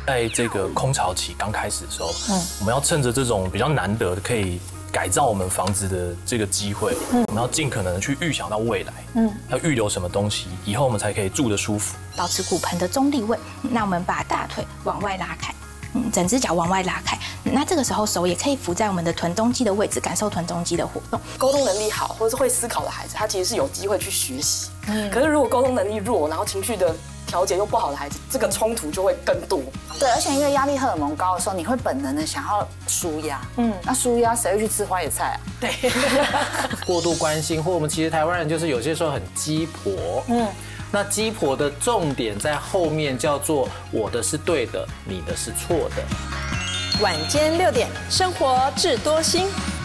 在这个空巢期刚开始的时候，我们要趁着这种比较难得的可以改造我们房子的这个机会，我们要尽可能的去预想到未来，要预留什么东西，以后我们才可以住得舒服。 保持骨盆的中立位，那我们把大腿往外拉开，整只脚往外拉开。那这个时候手也可以扶在我们的臀中肌的位置，感受臀中肌的活动。 沟通能力好或者是会思考的孩子，他其实是有机会去学习。可是如果沟通能力弱，然后情绪的调节又不好的孩子，这个冲突就会更多。 对，而且因为压力荷尔蒙高的时候，你会本能的想要抒压。那抒压谁会去吃花椰菜啊？ 对， 过度关心，或我们其实台湾人就是有些时候很鸡婆。那鸡婆的重点在后面叫做我的是对的，你的是错的。 晚间6点，生活智多星。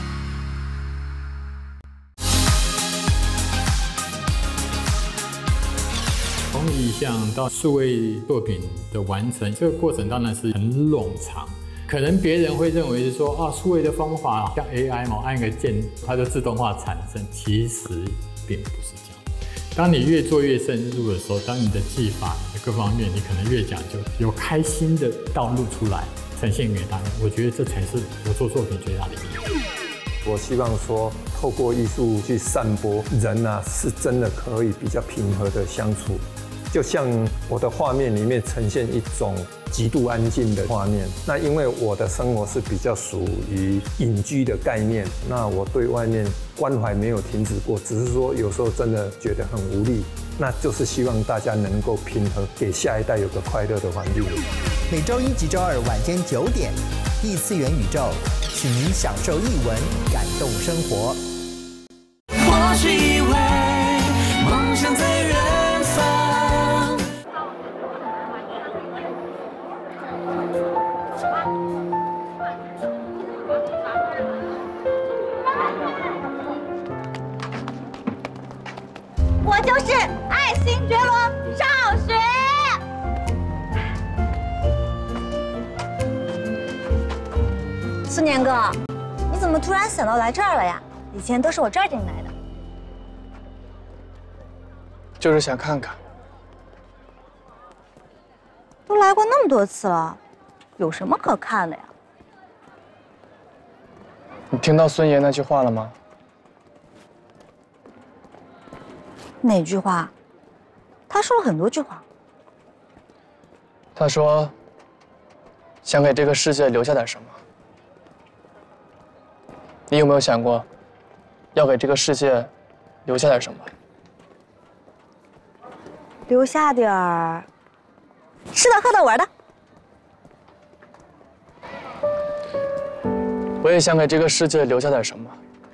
从意向到数位作品的完成，这个过程当然是很冗长。可能别人会认为是说啊，数位的方法像 AI 嘛，按一个键它就自动化产生，其实并不是这样。当你越做越深入的时候，当你的技法、你的各方面，你可能越讲究，有开心的道路出来，呈现给大家。我觉得这才是我做作品最大的意义。 我希望说，透过艺术去散播，人啊是真的可以比较平和的相处。就像我的画面里面呈现一种极度安静的画面，那因为我的生活是比较属于隐居的概念，那我对外面关怀没有停止过，只是说有时候真的觉得很无力，那就是希望大家能够平和，给下一代有个快乐的环境。 每周1及周2晚间9点，异次元宇宙，请您享受艺文，感动生活。 或许以为梦想在远方。 我就是爱新觉罗少雪。思年哥，你怎么突然想到来这儿了呀？以前都是我这儿进来的。 就是想看看。 都来过那么多次了，有什么可看的呀？ 你听到孙爷那句话了吗？ 哪句话？他说了很多句话。 他说，想给这个世界留下点什么。你有没有想过，要给这个世界留下点什么？ 留下点儿吃的、喝的、玩的。 我也想给这个世界留下点什么。